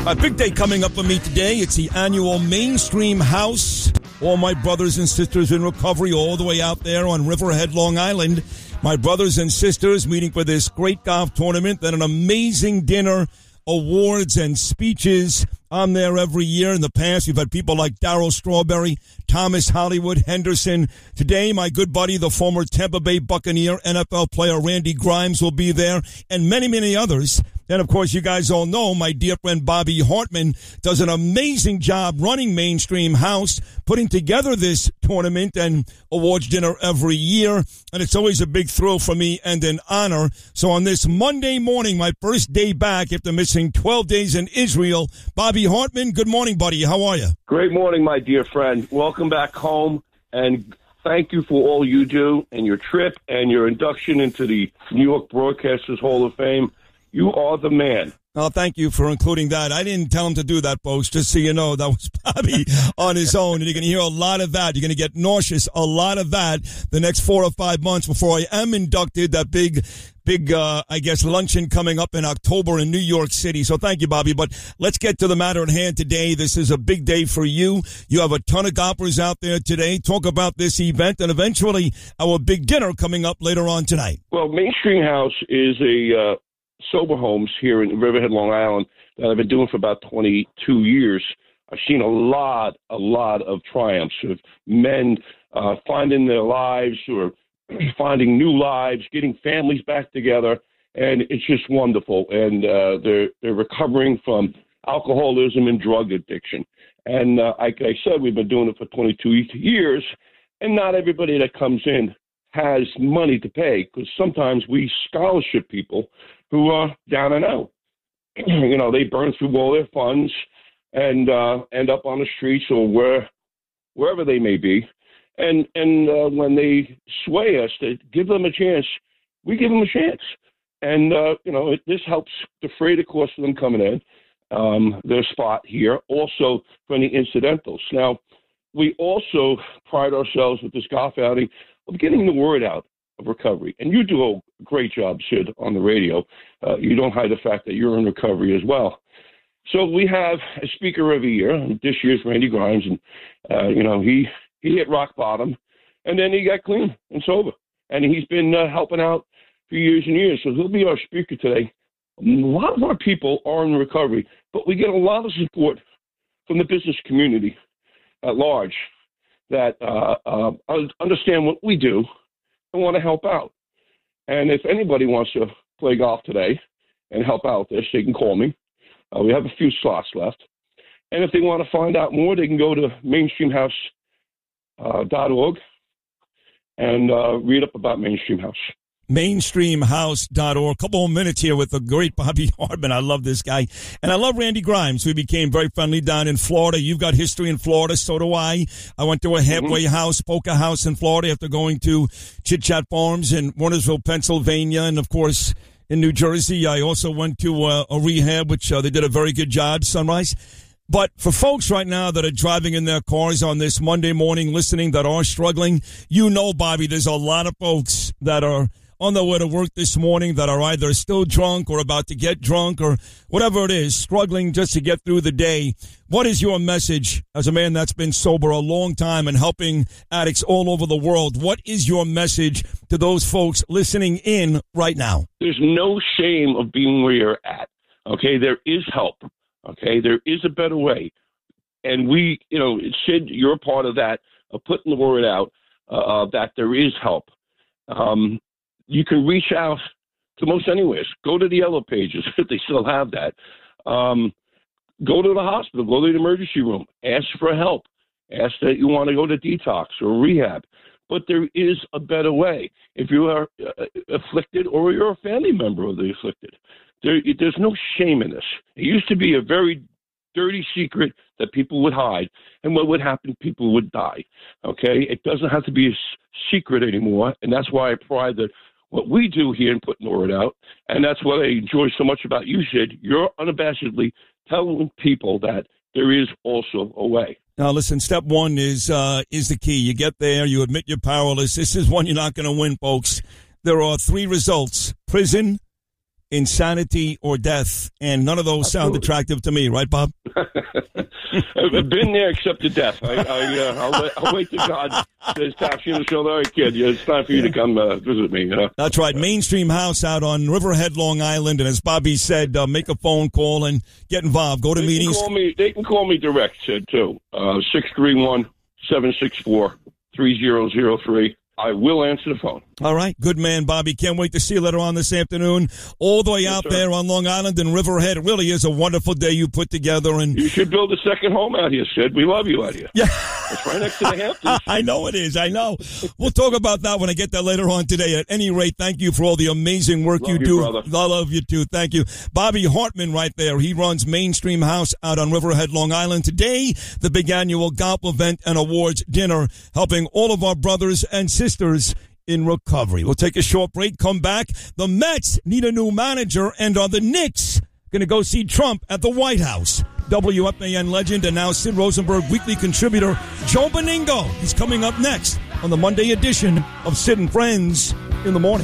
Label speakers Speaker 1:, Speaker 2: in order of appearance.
Speaker 1: A big day coming up for me today. It's the annual Mainstream House. All my brothers and sisters in recovery all the way out there on Riverhead, Long Island. My brothers and sisters meeting for this great golf tournament. Then an amazing dinner, awards and speeches. I'm there every year. In the past, we've had people like Darryl Strawberry, Thomas Hollywood, Henderson. Today, my good buddy, the former Tampa Bay Buccaneer NFL player Randy Grimes will be there, and many, many others. And, of course, you guys all know my dear friend Bobby Hartman does an amazing job running Mainstream House, putting together this tournament and awards dinner every year. And it's always a big thrill for me and an honor. So on this Monday morning, my first day back after missing 12 days in Israel, Bobby Hartman, good morning, buddy. How are you?
Speaker 2: Great morning, my dear friend. Welcome back home, and thank you for all you do and your trip and your induction into the New York Broadcasters Hall of Fame. You are the man.
Speaker 1: Oh, thank you for including that. I didn't tell him to do that, folks, just so you know. That was Bobby on his own, and you're going to hear a lot of that. You're going to get nauseous, a lot of that the next 4 or 5 months before I am inducted. That big, I guess, luncheon coming up in October in New York City. So thank you, Bobby. But let's get to the matter at hand today. This is a big day for you. You have a ton of golfers out there today. Talk about this event and eventually our big dinner coming up later on tonight.
Speaker 2: Well, Mainstream House is a sober homes here in Riverhead, Long Island, that I've been doing for about 22 years. I've seen a lot of triumphs of men finding their lives or finding new lives, getting families back together, and it's just wonderful. And they're recovering from alcoholism and drug addiction. And like I said, we've been doing it for 22 years, and not everybody that comes in has money to pay, because sometimes we scholarship people who are down and out. You know, they burn through all their funds and end up on the streets or wherever they may be. And when they sway us to give them a chance, we give them a chance. And, this helps defray the cost of them coming in, their spot here, also for any incidentals. Now, we also pride ourselves with this golf outing of getting the word out of recovery. And you do a great job, Sid, on the radio. You don't hide the fact that you're in recovery as well. So we have a speaker every year. And this year's Randy Grimes, and, he hit rock bottom, and then he got clean and sober. And he's been helping out for years and years. So he'll be our speaker today. A lot of our people are in recovery, but we get a lot of support from the business community at large that understand what we do and want to help out. And if anybody wants to play golf today and help out with this, they can call me. We have a few slots left. And if they want to find out more, they can go to mainstreamhouse.org and read up about Mainstream House.
Speaker 1: Mainstreamhouse.org. A couple of minutes here with the great Bobby Hartman. I love this guy. And I love Randy Grimes. We became very friendly down in Florida. You've got history in Florida. So do I. I went to a halfway house, poker house in Florida after going to Chit Chat Farms in Warnersville, Pennsylvania. And, of course, in New Jersey, I also went to a rehab, which they did a very good job, Sunrise. But for folks right now that are driving in their cars on this Monday morning listening that are struggling, Bobby, there's a lot of folks that are on their way to work this morning that are either still drunk or about to get drunk or whatever it is, struggling just to get through the day. What is your message as a man that's been sober a long time and helping addicts all over the world? What is your message to those folks listening in right now?
Speaker 2: There's no shame of being where you're at, okay? There is help, okay? There is a better way. And we, Sid, you're a part of that, of putting the word out that there is help. You can reach out to most anywhere. Go to the Yellow Pages if they still have that. Go to the hospital. Go to the emergency room. Ask for help. Ask that you want to go to detox or rehab. But there is a better way. If you are afflicted or you're a family member of the afflicted, there's no shame in this. It used to be a very dirty secret that people would hide, and what would happen, people would die. Okay? It doesn't have to be a secret anymore, and that's why I pride that what we do here in putting the word out, and that's what I enjoy so much about you, Sid. You're unabashedly telling people that there is also a way.
Speaker 1: Now, listen, step one is the key. You get there, you admit you're powerless. This is one you're not going to win, folks. There are 3 results: prison, insanity or death, and none of those sound attractive to me, right, Bob?
Speaker 2: I've been there except to death. I'll wait till God says, "Taps, all right, kid, it's time for you to come visit me."
Speaker 1: That's right. Mainstream House out on Riverhead, Long Island, and as Bobby said, make a phone call and get involved. Go to meetings.
Speaker 2: They can call me direct, too. 631-764-3003. I will answer the phone.
Speaker 1: All right. Good man, Bobby. Can't wait to see you later on this afternoon. All the way out there on Long Island and Riverhead. It really is a wonderful day you put together. And
Speaker 2: you should build a second home out here, Sid. We love you out here.
Speaker 1: Yeah.
Speaker 2: It's right next to the Hamptons.
Speaker 1: I know it is. I know. We'll talk about that when I get there later on today. At any rate, thank you for all the amazing work you do.
Speaker 2: Brother.
Speaker 1: I love you, too. Thank you. Bobby Hartman right there. He runs Mainstream House out on Riverhead, Long Island. Today, the big annual golf event and awards dinner, helping all of our brothers and sisters in recovery. We'll take a short break, come back. The Mets need a new manager, and are the Knicks going to go see Trump at the White House? WFAN legend and now Sid Rosenberg weekly contributor Joe Beningo. He's coming up next on the Monday edition of Sid and Friends in the Morning.